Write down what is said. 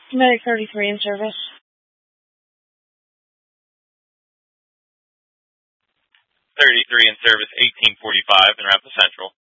Medic 33 in service. 33 in service, 1845 in Rapids Central.